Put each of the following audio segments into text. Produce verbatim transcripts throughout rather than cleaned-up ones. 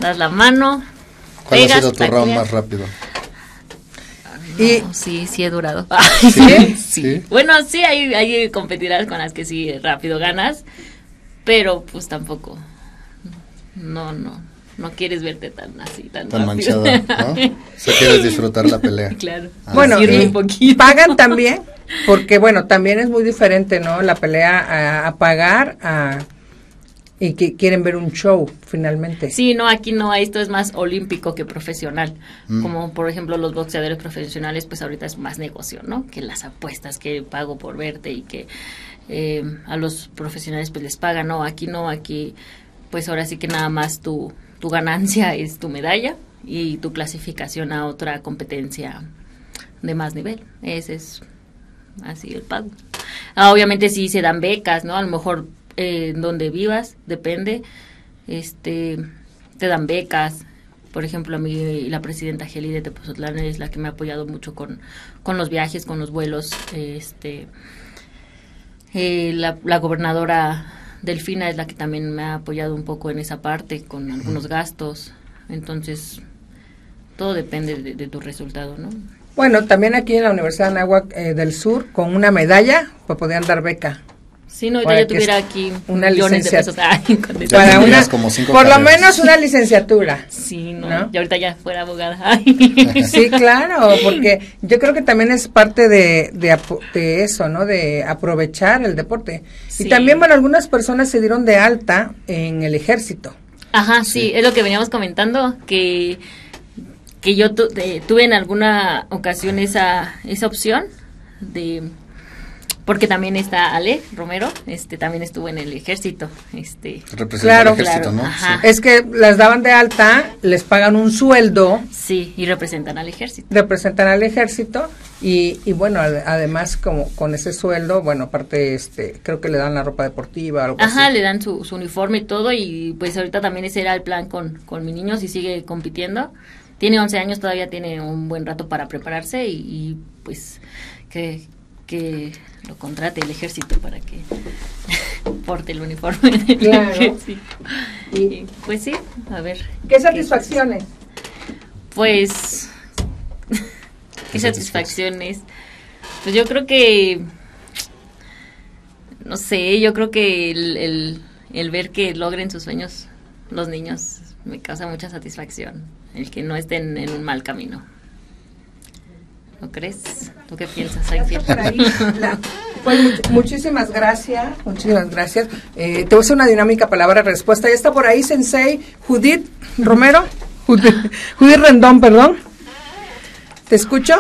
das la mano. ¿Cuál pegas, ha sido tu round tacleas. más rápido? No, Y- sí, sí he durado. ¿Sí? sí. ¿Sí? Bueno, sí, hay, hay competidoras con las que sí rápido ganas, pero pues tampoco. No, no, no quieres verte tan así, tan, Tan rápido. manchada, ¿no? O sea, quieres disfrutar la pelea. Claro. Ah, Bueno, Sirve y un poquito. pagan también, porque bueno, también es muy diferente, ¿no? La pelea a, a pagar a, y que quieren ver un show finalmente. Sí, no, aquí no, esto es más olímpico que profesional. Mm. Como por ejemplo los boxeadores profesionales, pues ahorita es más negocio, ¿no? Que las apuestas, que pago por verte y que eh, a los profesionales pues les pagan, no, aquí no, aquí pues ahora sí que nada más tu, tu ganancia es tu medalla y tu clasificación a otra competencia de más nivel. Ese es así el pago. Ah, obviamente sí se dan becas, ¿no? A lo mejor eh, donde vivas, depende, este, te dan becas. Por ejemplo, a mí la presidenta Geli de Tepozotlán es la que me ha apoyado mucho con, con los viajes, con los vuelos. Este, eh, la, la gobernadora Delfina es la que también me ha apoyado un poco en esa parte, con algunos gastos. Entonces, todo depende de, de tu resultado, ¿no? Bueno, también aquí en la Universidad de Anáhuac eh, del Sur, con una medalla, pues podían dar beca. Si no, Para yo que tuviera es aquí una millones de licencia- pesos. Ay, con Ya eso. Para tendrías una, como cinco por lo carreras. menos una licenciatura. Sí, no, ¿No? y ahorita ya fuera abogada. Ay. Sí, claro, porque yo creo que también es parte de, de, apo- de eso, ¿no? De aprovechar el deporte. Sí. Y también, bueno, algunas personas se dieron de alta en el ejército. Ajá, sí, Sí. es lo que veníamos comentando, que, que yo tu- de- tuve en alguna ocasión esa, esa opción de... Porque también está Ale Romero, este también estuvo en el ejército, este Representa Claro, al ejército, claro, ¿no? ajá. Sí. Es que las daban de alta, les pagan un sueldo, sí, y representan al ejército. representan al ejército y, y bueno, ad- además como con ese sueldo, bueno, aparte este, creo que le dan la ropa deportiva, algo Ajá, así. le dan su, su uniforme y todo, y pues ahorita también ese era el plan con, con mi niño, si sigue compitiendo. Tiene once años, todavía tiene un buen rato para prepararse y, y, pues que, que lo contrate el ejército para que porte el uniforme del Claro. ejército. Y- Y, pues sí, a ver. ¿Qué satisfacciones? Pues, qué Qué satisfacciones. Pues yo creo que, no sé, yo creo que el, el, el ver que logren sus sueños los niños me causa mucha satisfacción. El que no estén en un mal camino. ¿No crees? ¿Tú qué piensas, Ángel? Por ahí, la- pues much- muchísimas gracias, muchísimas gracias. Eh, te voy a hacer una dinámica palabra-respuesta. Ya está por ahí Sensei Judith Romero, Judith, Judith Rendón, perdón. ¿Te escucho?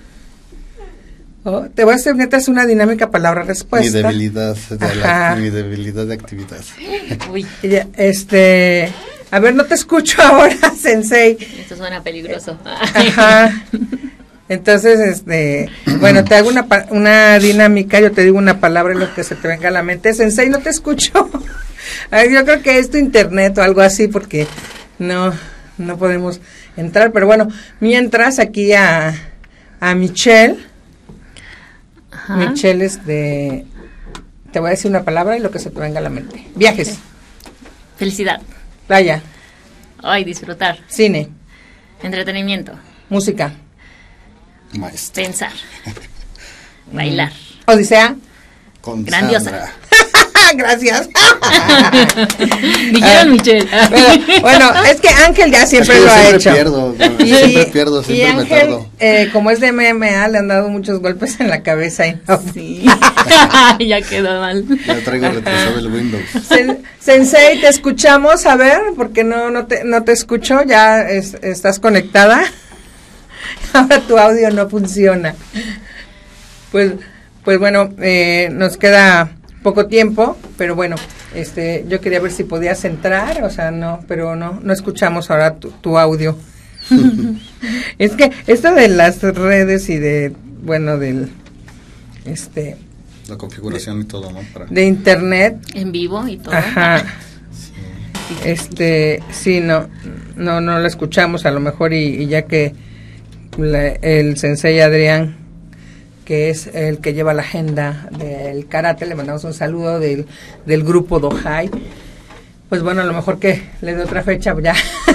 Oh, te voy a hacer mientras una dinámica palabra-respuesta. Mi debilidad de Ajá. la, mi debilidad de actividad. Uy, Ella, este, a ver, no te escucho ahora, Sensei. esto suena peligroso. Ajá. Entonces, este, bueno, te hago una, pa- una dinámica, yo te digo una palabra en lo que se te venga a la mente. Sensei, no te escucho. Ay, yo creo que es tu internet o algo así porque no, no podemos entrar. Pero bueno, mientras aquí a, a Michelle, Ajá. Michelle es de, te voy a decir una palabra y lo que se te venga a la mente. Viajes, Felicidad. playa, Ay, disfrutar. cine, Entretenimiento. música, Maestro. Pensar. Bailar. odisea. Con Grandiosa. Sandra. Gracias. Dijeron Michelle. Bueno, bueno, es que Ángel ya siempre Es que lo yo ha siempre hecho. pierdo, Y, siempre pierdo, y siempre me Ángel, tardo. eh, como es de M M A, le han dado muchos golpes en la cabeza y no. Sí. Ya quedó mal. Ya traigo retrasado el Windows. Sen- Sensei, te escuchamos, a ver, porque no no te no te escucho, ya es- estás conectada. Ahora tu audio no funciona. Pues pues bueno, eh, nos queda poco tiempo, pero bueno, este, yo quería ver si podías entrar, o sea, no, pero no, no escuchamos ahora tu, tu audio. Es que esto de las redes y de, bueno, del, este, La configuración y todo, ¿no? Para, de internet, En vivo y todo. ajá, sí. este, sí, no, no, no lo escuchamos a lo mejor y, y ya que la- el sensei Adrián, que es el que lleva la agenda del karate, le mandamos un saludo del, del grupo Dohai, pues bueno, a lo mejor que le dé otra fecha ya